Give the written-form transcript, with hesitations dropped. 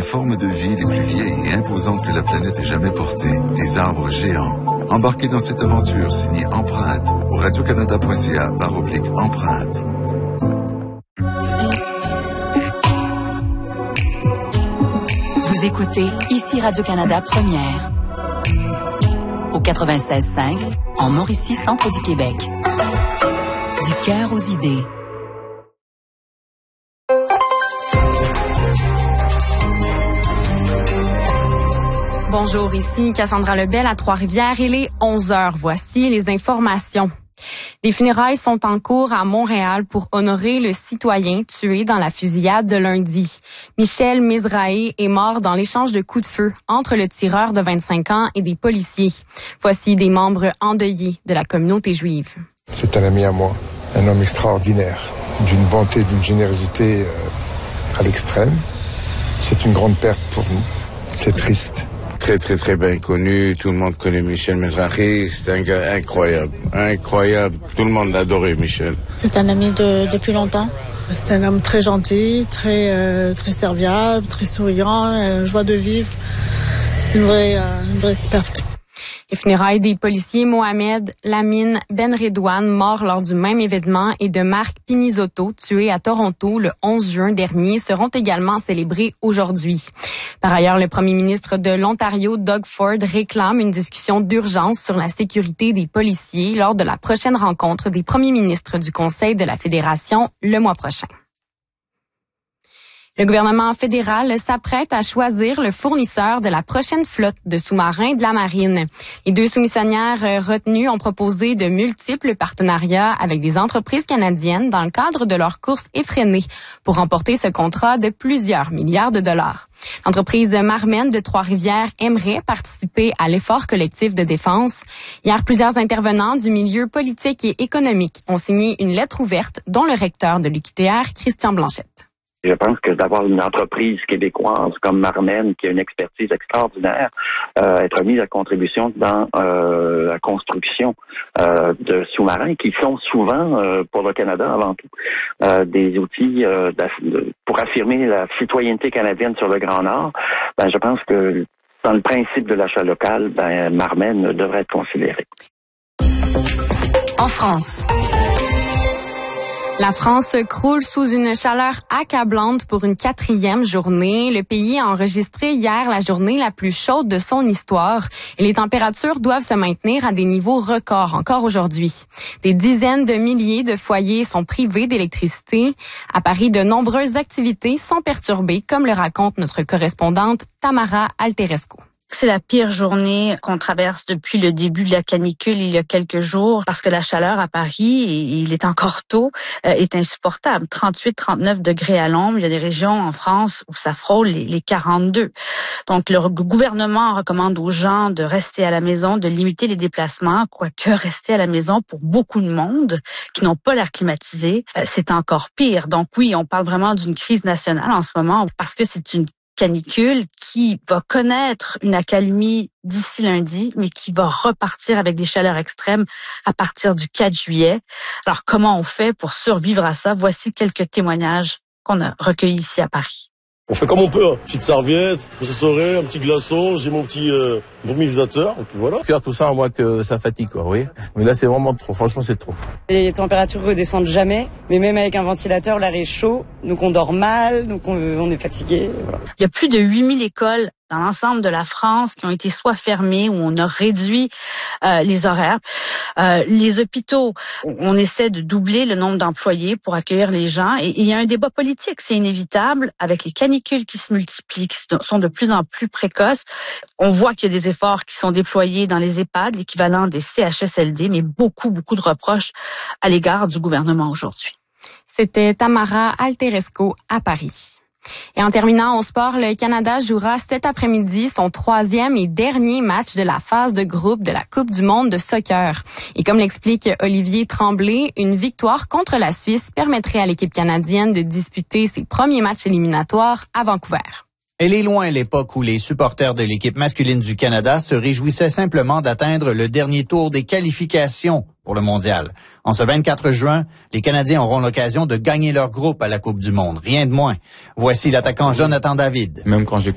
formes de vie les plus vieilles et imposantes que la planète ait jamais portées, des arbres géants. Embarquez dans cette aventure signée Empreinte au radiocanada.ca/empreinte. Vous écoutez ici Radio-Canada Première. Au 96.5, en Mauricie, centre du Québec. Du cœur aux idées. Bonjour, ici Cassandra Lebel à Trois-Rivières. Il est 11h. Voici les informations. Des funérailles sont en cours à Montréal pour honorer le citoyen tué dans la fusillade de lundi. Michel Mizrahi est mort dans l'échange de coups de feu entre le tireur de 25 ans et des policiers. Voici des membres endeuillés de la communauté juive. C'est un ami à moi, un homme extraordinaire, d'une bonté, d'une générosité à l'extrême. C'est une grande perte pour nous. C'est triste. Très bien connu. Tout le monde connaît Michel Mizrahi. C'est un gars incroyable. Tout le monde l'adorait, Michel. C'est un ami depuis longtemps. C'est un homme très gentil, très serviable, très souriant, joie de vivre. Une vraie perte. Les funérailles des policiers Mohamed Lamine Benredouane, mort lors du même événement, et de Marc Pinizotto, tué à Toronto le 11 juin dernier, seront également célébrées aujourd'hui. Par ailleurs, le premier ministre de l'Ontario, Doug Ford, réclame une discussion d'urgence sur la sécurité des policiers lors de la prochaine rencontre des premiers ministres du Conseil de la Fédération le mois prochain. Le gouvernement fédéral s'apprête à choisir le fournisseur de la prochaine flotte de sous-marins de la marine. Les deux soumissionnaires retenus ont proposé de multiples partenariats avec des entreprises canadiennes dans le cadre de leur course effrénée pour remporter ce contrat de plusieurs milliards de dollars. L'entreprise Marmen de Trois-Rivières aimerait participer à l'effort collectif de défense. Hier, plusieurs intervenants du milieu politique et économique ont signé une lettre ouverte, dont le recteur de l'UQTR, Christian Blanchette. Je pense que d'avoir une entreprise québécoise comme Marmen, qui a une expertise extraordinaire, être mise à contribution dans la construction de sous-marins qui sont souvent, pour le Canada avant tout, des outils pour affirmer la citoyenneté canadienne sur le Grand Nord. Je pense que dans le principe de l'achat local, Marmen devrait être considéré. En France. La France croule sous une chaleur accablante pour une 4e journée. Le pays a enregistré hier la journée la plus chaude de son histoire et les températures doivent se maintenir à des niveaux records encore aujourd'hui. Des dizaines de milliers de foyers sont privés d'électricité. À Paris, de nombreuses activités sont perturbées, comme le raconte notre correspondante Tamara Alteresco. C'est la pire journée qu'on traverse depuis le début de la canicule il y a quelques jours parce que la chaleur à Paris, et il est encore tôt, est insupportable. 38-39 degrés à l'ombre. Il y a des régions en France où ça frôle les 42. Donc, le gouvernement recommande aux gens de rester à la maison, de limiter les déplacements, quoique rester à la maison pour beaucoup de monde qui n'ont pas l'air climatisé, c'est encore pire. Donc oui, on parle vraiment d'une crise nationale en ce moment parce que c'est une canicule qui va connaître une accalmie d'ici lundi, mais qui va repartir avec des chaleurs extrêmes à partir du 4 juillet. Alors, comment on fait pour survivre à ça? Voici quelques témoignages qu'on a recueillis ici à Paris. On fait comme on peut, petite serviette, pour s'assurer, un petit glaçon, j'ai mon petit brumisateur, et puis voilà. Faire tout ça à moins que ça fatigue, quoi, oui. Mais là, c'est vraiment trop, franchement, c'est trop. Les températures redescendent jamais, mais même avec un ventilateur, l'air est chaud, donc on dort mal, donc on est fatigué, voilà. Il y a plus de 8000 écoles dans l'ensemble de la France qui ont été soit fermées ou on a réduit les horaires. Les hôpitaux, on essaie de doubler le nombre d'employés pour accueillir les gens. Et il y a un débat politique, c'est inévitable, avec les canicules qui se multiplient, qui sont de plus en plus précoces. On voit qu'il y a des efforts qui sont déployés dans les EHPAD, l'équivalent des CHSLD, mais beaucoup de reproches à l'égard du gouvernement aujourd'hui. C'était Tamara Alteresco à Paris. Et en terminant au sport, le Canada jouera cet après-midi son 3e et dernier match de la phase de groupe de la Coupe du monde de soccer. Et comme l'explique Olivier Tremblay, une victoire contre la Suisse permettrait à l'équipe canadienne de disputer ses premiers matchs éliminatoires à Vancouver. Elle est loin l'époque où les supporters de l'équipe masculine du Canada se réjouissaient simplement d'atteindre le dernier tour des qualifications pour le mondial. En ce 24 juin, les Canadiens auront l'occasion de gagner leur groupe à la Coupe du monde, rien de moins. Voici l'attaquant Jonathan David. Même quand j'ai